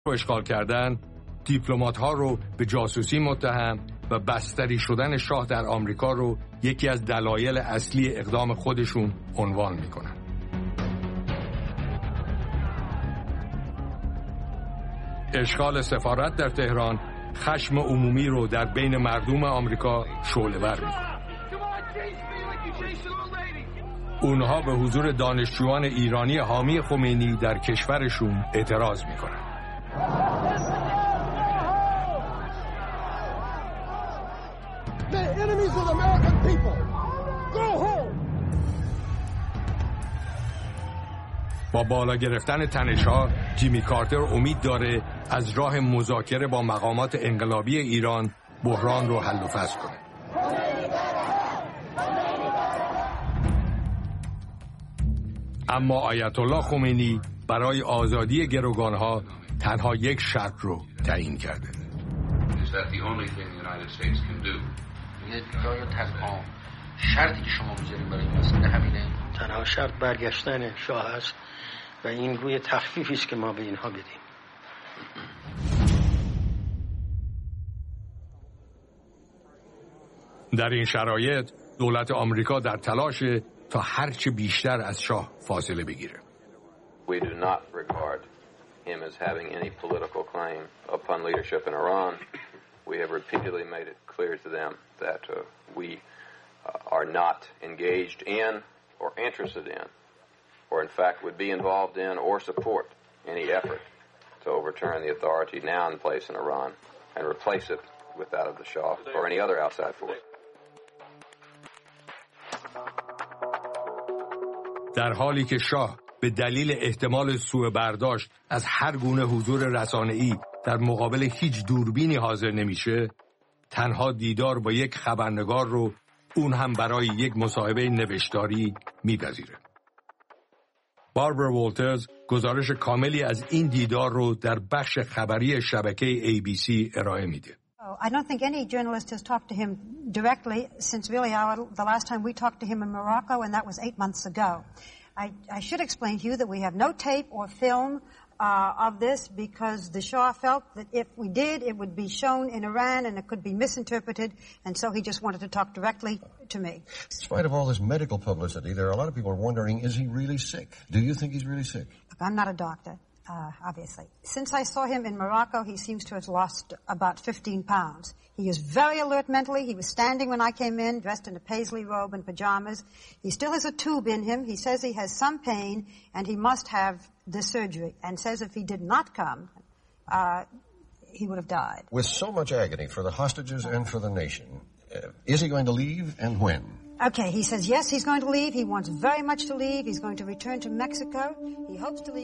رو اشغال کردن، دیپلمات‌ها رو به جاسوسی متهم و بستری شدن شاه در آمریکا رو یکی از دلایل اصلی اقدام خودشون عنوان میکنن. اشغال سفارت در تهران خشم عمومی رو در بین مردم آمریکا شعله‌ور میکنه. اونها به حضور دانشجویان ایرانی حامی خمینی در کشورشون اعتراض میکنن. با بالا گرفتن تنش‌ها، جیمی کارتر امید داره از راه مذاکره با مقامات انقلابی ایران بحران رو حل و فصل کنه. اما آیت الله خمینی برای آزادی گروگانها تنها یک شرط رو تعیین کرده. تنها شرطی که شما میذاریم برای این مسئله همینه؟ تنها شرط برگشتن شاه است و این روی تخفیفی است که ما به اینها بدیم. در این شرایط دولت آمریکا در تلاشه تا هرچه بیشتر از شاه فاصله بگیره. We do not regard him as having any political claim upon leadership in Iran. We have repeatedly made it clear to them that we are not engaged in or interested in, or in fact would be involved in or support any effort to overturn the authority now in place in Iran and replace it with that of the Shah or any other outside force. در حالی که شاه به دلیل احتمال سوء برداشت از هر گونه حضور رسانه‌ای در مقابل هیچ دوربینی حاضر نمیشه، تنها دیدار با یک خبرنگار رو اون هم برای یک مصاحبه نوشتاری میپذیره. باربرا والترز گزارش کاملی از این دیدار رو در بخش خبری شبکه ABC ارائه میده. I don't think any journalist has talked to him directly since really the last time we talked to him in Morocco, and that was 8 months ago. I should explain to you that we have no tape or film of this because the Shah felt that if we did, it would be shown in Iran and it could be misinterpreted, and so he just wanted to talk directly to me. In spite of all this medical publicity, there are a lot of people wondering, is he really sick? Do you think he's really sick? Look, I'm not a doctor. Obviously. Since I saw him in Morocco, he seems to have lost about 15 pounds. He is very alert mentally. He was standing when I came in, dressed in a paisley robe and pajamas. He still has a tube in him. He says he has some pain, and he must have the surgery, and says if he did not come, he would have died. With so much agony for the hostages and for the nation, is he going to leave, and when? Okay, he says yes, he's going to leave. He wants very much to leave. He's going to return to Mexico. He hopes to leave.